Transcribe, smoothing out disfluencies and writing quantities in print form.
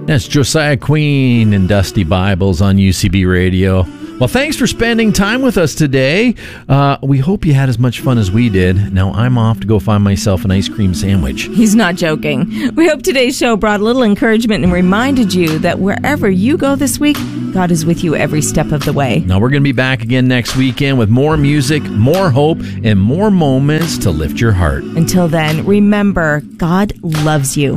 That's Josiah Queen and Dusty Bibles on UCB Radio. Well, thanks for spending time with us today. We hope you had as much fun as we did. Now I'm off to go find myself an ice cream sandwich. He's not joking. We hope today's show brought a little encouragement and reminded you that wherever you go this week, God is with you every step of the way. Now we're going to be back again next weekend with more music, more hope, and more moments to lift your heart. Until then, remember, God loves you.